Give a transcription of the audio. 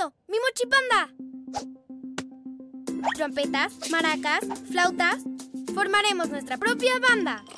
yo, mi mochipanda. Trompetas, maracas, flautas. Formaremos nuestra propia banda.